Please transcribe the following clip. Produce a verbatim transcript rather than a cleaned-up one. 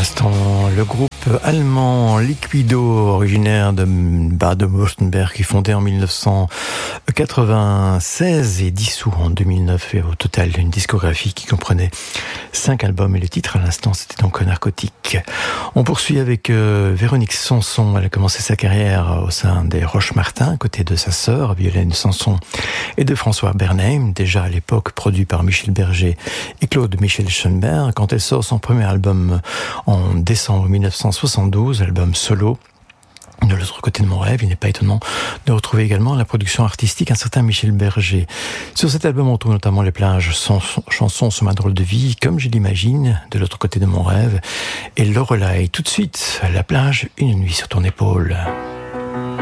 l'instant, le groupe allemand Liquido, originaire de Bade-Württemberg, qui fondé en mille neuf cent quatre-vingt-seize et dissous en deux mille neuf, et au total une discographie qui comprenait cinq albums, et le titre à l'instant c'était donc Narcotique. On poursuit avec euh, Véronique Sanson. Elle a commencé sa carrière au sein des Roche-Martin, à côté de sa sœur Violaine Sanson et de François Bernheim, déjà à l'époque produit par Michel Berger et Claude Michel Schoenberg, quand elle sort son premier album en décembre mille neuf cent soixante-douze, album solo. De l'autre côté de mon rêve, il n'est pas étonnant de retrouver également la production artistique un certain Michel Berger. Sur cet album, on trouve notamment les plages chansons sur ma drôle de vie, comme je l'imagine, de l'autre côté de mon rêve, et Lorelai. Tout de suite, la plage, une nuit sur ton épaule.